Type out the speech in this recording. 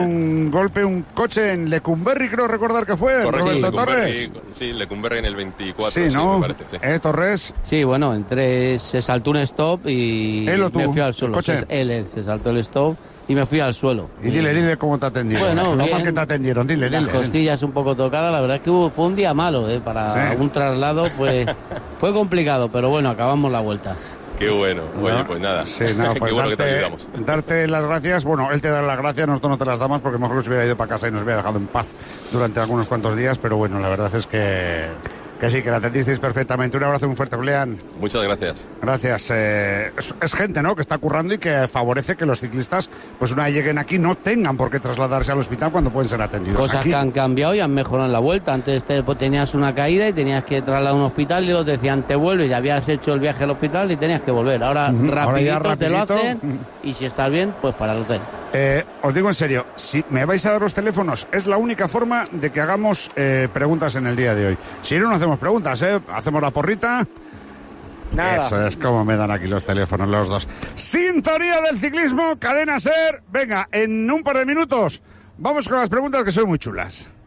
Un golpe, un coche en Lecumberri, creo recordar que fue, Correcto, Roberto Torres. Sí, Lecumberri en el 24, Sí, ¿no? me parece, sí. Torres. Sí, bueno, se saltó un stop y ¿Él o tú? me fui al suelo. ¿El coche? Él se saltó el stop y me fui al suelo. Y dile cómo te atendieron. Bueno, lo bien. mal que te atendieron, dile. Las costillas un poco tocadas, la verdad es que fue un día malo, para un traslado, pues fue complicado, pero bueno, acabamos la vuelta. Qué bueno. Oye, pues nada. Sí, no, pues qué bueno que te ayudamos. Darte las gracias. Bueno, él te da las gracias, nosotros no te las damos porque mejor que se hubiera ido para casa y nos hubiera dejado en paz durante algunos cuantos días, pero bueno, la verdad es que sí, que la atendisteis perfectamente. Un abrazo muy fuerte, Julián. Muchas gracias. Gracias. Es gente, ¿no?, que está currando y que favorece que los ciclistas, pues una vez lleguen aquí, no tengan por qué trasladarse al hospital cuando pueden ser atendidos Cosas aquí. que han cambiado y han mejorado en la vuelta. Antes tenías una caída y tenías que trasladar a un hospital y los decían te vuelves, ya habías hecho el viaje al hospital y tenías que volver. Ahora, rapidito te lo hacen y si estás bien, pues para el hotel. Os digo en serio, si me vais a dar los teléfonos, es la única forma de que hagamos preguntas en el día de hoy. Si no hacemos preguntas, hacemos la porrita. Nada. Eso es como me dan aquí los teléfonos los dos. Sintonía del ciclismo, Cadena SER. Venga, en un par de minutos vamos con las preguntas que son muy chulas.